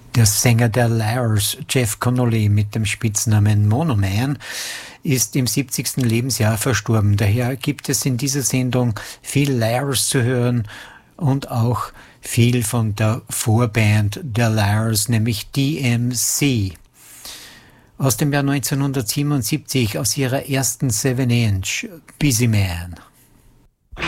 Der Sänger der Liars, Jeff Connolly mit dem Spitznamen Mono Man, ist im 70. Lebensjahr verstorben. Daher gibt es in dieser Sendung viel Liars zu hören und auch viel von der Vorband der Liars, nämlich DMC. Aus dem Jahr 1977, aus ihrer ersten 7-Inch, Busy Man.